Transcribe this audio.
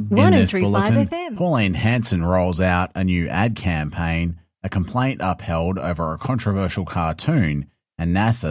In this 1035 bulletin, FM. Pauline Hanson rolls out a new ad campaign, a complaint upheld over a controversial cartoon, and NASA